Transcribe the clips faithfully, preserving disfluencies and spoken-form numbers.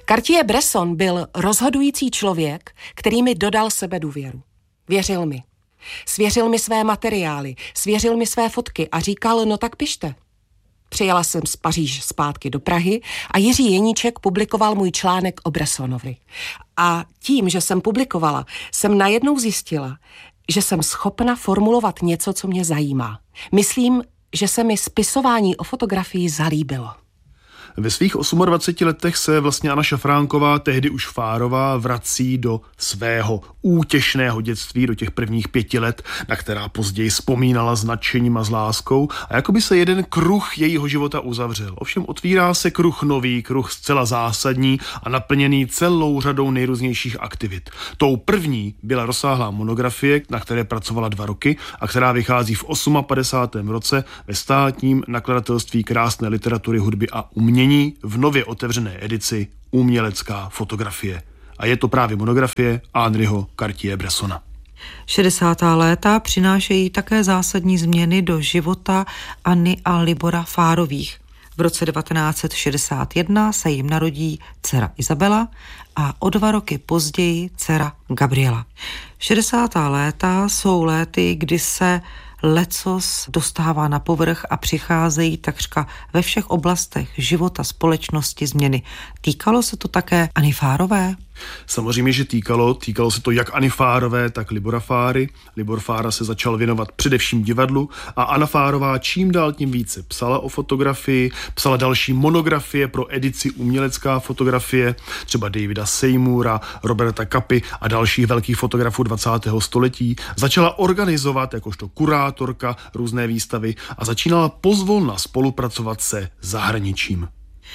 Cartier-Bresson byl rozhodující člověk, který mi dodal sebedůvěru. Věřil mi. Svěřil mi své materiály, svěřil mi své fotky a říkal, no tak pište. Přijela jsem z Paříže zpátky do Prahy a Jiří Jeníček publikoval můj článek o Bressonovi. A tím, že jsem publikovala, jsem najednou zjistila, že jsem schopna formulovat něco, co mě zajímá. Myslím, že se mi spisování o fotografii zalíbilo. Ve svých dvaceti osmi letech se vlastně Anna Šafránková, tehdy už Fárová, vrací do svého útěšného dětství, do těch prvních pěti let, na která později vzpomínala s nadšením a s láskou, a jako by se jeden kruh jejího života uzavřel. Ovšem otvírá se kruh nový, kruh zcela zásadní a naplněný celou řadou nejrůznějších aktivit. Tou první byla rozsáhlá monografie, na které pracovala dva roky a která vychází v padesátém osmém roce ve státním nakladatelství krásné literatury, hudby a umění v nově otevřené edici Umělecká fotografie. A je to právě monografie Henryho Cartier-Bressona. šedesátá léta přinášejí také zásadní změny do života Anny a Libora Fárových. V roce devatenáct set šedesát jedna se jim narodí dcera Izabela a o dva roky později dcera Gabriela. šedesátá léta jsou léty, kdy se lecos dostává na povrch a přicházejí takřka ve všech oblastech života společnosti změny. Týkalo se to také Anny Fárové? Samozřejmě, že týkalo. Týkalo se to jak Anny Fárové, tak Libora Fáry. Libor Fára se začal věnovat především divadlu a Anna Fárová čím dál tím více psala o fotografii, psala další monografie pro edici Umělecká fotografie, třeba Davida Seymoura, Roberta Capy a dalších velkých fotografů dvacátého století. Začala organizovat jakožto kurátorka různé výstavy a začínala pozvolna spolupracovat se zahraničím.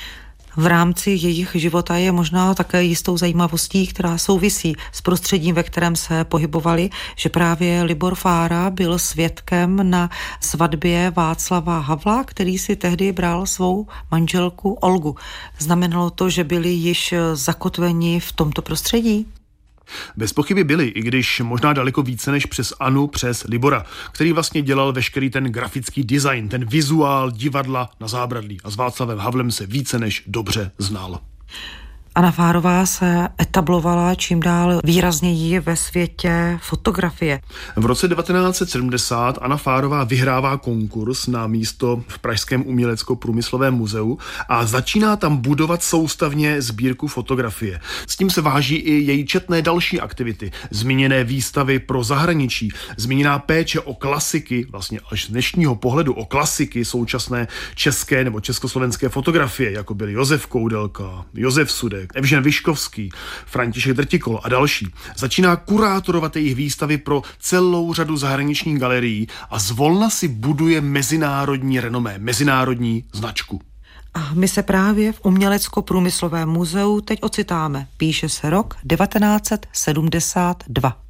V rámci jejich života je možná také jistou zajímavostí, která souvisí s prostředím, ve kterém se pohybovali, že právě Libor Fára byl svědkem na svatbě Václava Havla, který si tehdy bral svou manželku Olgu. Znamenalo to, že byli již zakotveni v tomto prostředí? Bez pochyby byli, i když možná daleko více než přes Anu, přes Libora, který vlastně dělal veškerý ten grafický design, ten vizuál divadla na zábradlí a s Václavem Havlem se více než dobře znal. Anna Fárová se etablovala čím dál výrazněji ve světě fotografie. V roce devatenáct set sedmdesát Anna Fárová vyhrává konkurs na místo v Pražském umělecko-průmyslovém muzeu a začíná tam budovat soustavně sbírku fotografie. S tím se váží i její četné další aktivity, zmíněné výstavy pro zahraničí, zmíněná péče o klasiky, vlastně až z dnešního pohledu o klasiky současné české nebo československé fotografie, jako byli Josef Koudelka, Josef Sudek, Evžen Vyškovský, František Drtikol a další. Začíná kurátorovat jejich výstavy pro celou řadu zahraničních galerií a zvolna si buduje mezinárodní renomé, mezinárodní značku. A my se právě v Umělecko-průmyslovém muzeu teď ocitáme. Píše se rok devatenáct set sedmdesát dva.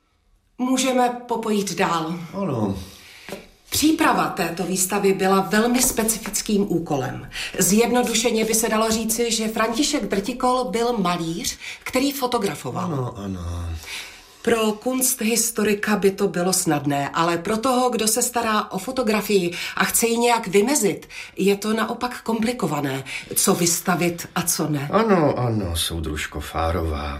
Můžeme popojít dál. Ano. Příprava této výstavy byla velmi specifickým úkolem. Zjednodušeně by se dalo říci, že František Drtikol byl malíř, který fotografoval. Ano, ano. Pro kunsthistorika by to bylo snadné, ale pro toho, kdo se stará o fotografii a chce ji nějak vymezit, je to naopak komplikované, co vystavit a co ne. Ano, ano, soudružko Fárová.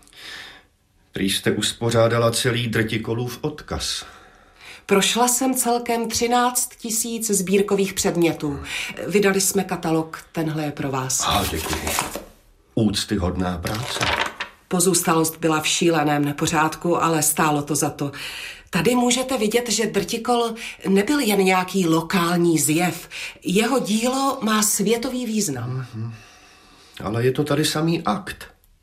Prý jste uspořádala celý Drtikolův odkaz. Prošla jsem celkem třináct tisíc sbírkových předmětů. Vydali jsme katalog, tenhle je pro vás. A děkuji. Úctyhodná práce. Pozůstalost byla v šíleném nepořádku, ale stálo to za to. Tady můžete vidět, že Drtikol nebyl jen nějaký lokální zjev. Jeho dílo má světový význam. Mm-hmm. Ale je to tady samý akt.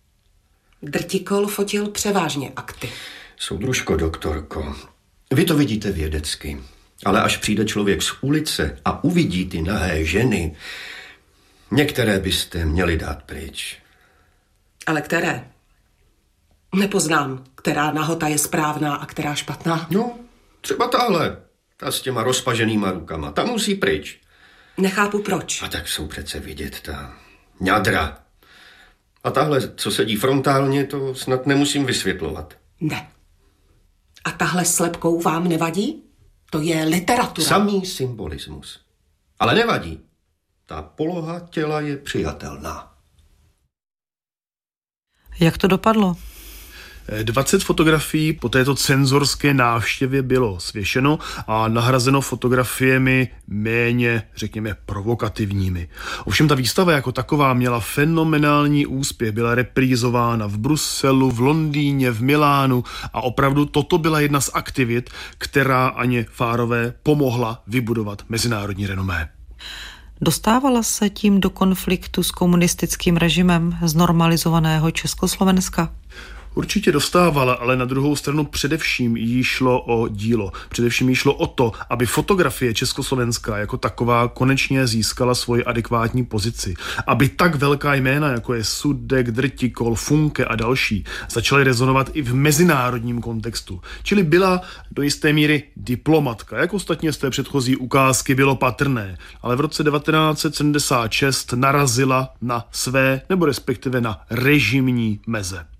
Drtikol fotil převážně akty. Soudružko, doktorko, vy to vidíte vědecky, ale až přijde člověk z ulice a uvidí ty nahé ženy, některé byste měli dát pryč. Ale které? Nepoznám, která nahota je správná a která špatná. No, třeba tahle, ta s těma rozpaženýma rukama, ta musí pryč. Nechápu proč. A tak jsou přece vidět ta ňadra. A tahle, co sedí frontálně, to snad nemusím vysvětlovat. Ne. A tahle s lebkou vám nevadí? To je literatura. Samý symbolismus. Ale nevadí. Ta poloha těla je přijatelná. Jak to dopadlo? dvacet fotografií po této cenzorské návštěvě bylo svěšeno a nahrazeno fotografiemi méně, řekněme, provokativními. Ovšem ta výstava jako taková měla fenomenální úspěch, byla reprízována v Bruselu, v Londýně, v Milánu a opravdu toto byla jedna z aktivit, která Aně Fárové pomohla vybudovat mezinárodní renomé. Dostávala se tím do konfliktu s komunistickým režimem z normalizovaného Československa? Určitě dostávala, ale na druhou stranu především jí šlo o dílo. Především jí šlo o to, aby fotografie Československá jako taková konečně získala svoji adekvátní pozici. Aby tak velká jména, jako je Sudek, Drtikol, Funke a další, začaly rezonovat i v mezinárodním kontextu. Čili byla do jisté míry diplomatka, jak ostatně z té předchozí ukázky bylo patrné, ale v roce devatenáct set sedmdesát šest narazila na své, nebo respektive na režimní meze.